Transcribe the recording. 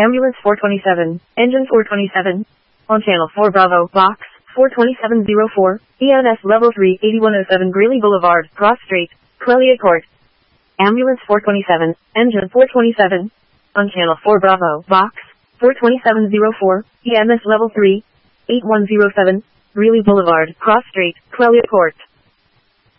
Ambulance 427, Engine 427. On Channel 4 Bravo, Box 42704, EMS Level 3, 8107 Greeley Boulevard, Cross Street, Quelia Court. Ambulance 427, Engine 427. On Channel 4 Bravo, Box 42704, EMS Level 3, 8107, Greeley Boulevard, Cross Street, Quelia Court.